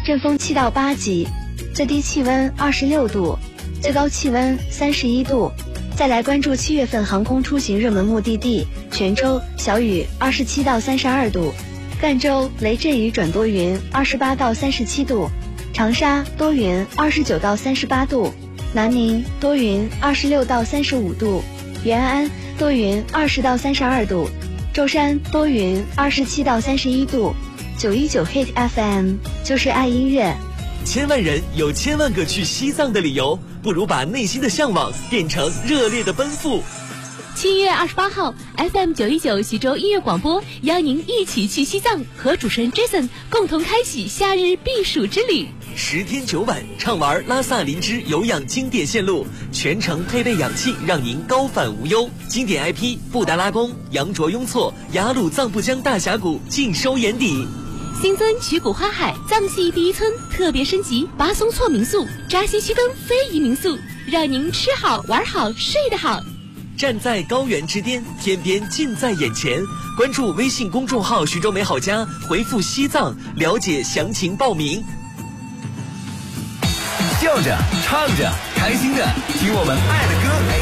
阵风7到8级，最低气温26度，最高气温31度。再来关注7月份航空出行热门目的地：泉州小雨27到32度，赣州雷阵雨转多云28到37度，长沙多云29到38度，南宁多云26到35度，元安多云20到32度，舟山多云27到31度。919 Hit FM 就是爱音乐。 千万人有千万个去西藏的理由，不如把内心的向往变成热烈的奔赴。 7月28号 FM 919徐州音乐广播邀您一起去西藏，和主持人 Jason 共同开启夏日避暑之旅。 10天9晚畅玩拉萨林芝有氧经典线路，全程配备氧气，让您高反无忧。经典 IP 布达拉宫、羊卓雍措、雅鲁藏布江大峡谷尽收眼底。 新增曲谷花海藏系第一村特别升级巴松措民宿、扎西须根非遗民宿，让您吃好玩好睡得好。 站在高原之巅，天边近在眼前。关注微信公众号徐州美好家，回复西藏了解详情报名。 笑着唱着开心的听我们爱的歌。